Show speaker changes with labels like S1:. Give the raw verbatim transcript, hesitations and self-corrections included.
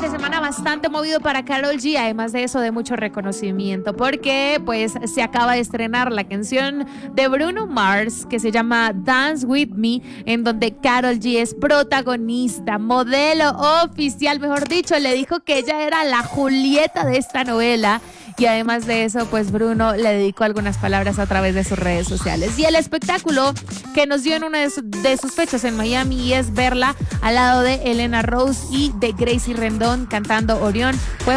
S1: de semana bastante movido para Karol G, además de eso de mucho reconocimiento, porque pues se acaba de estrenar la canción de Bruno Mars que se llama Dance With Me, en donde Karol G es protagonista, modelo oficial, mejor dicho, le dijo que ella era la Julieta de esta novela. Y además de eso, pues Bruno le dedicó algunas palabras a través de sus redes sociales. Y el espectáculo que nos dio en una de, su, de sus fechas en Miami es verla al lado de Elena Rose y de Gracie Rendón cantando Orión. Fue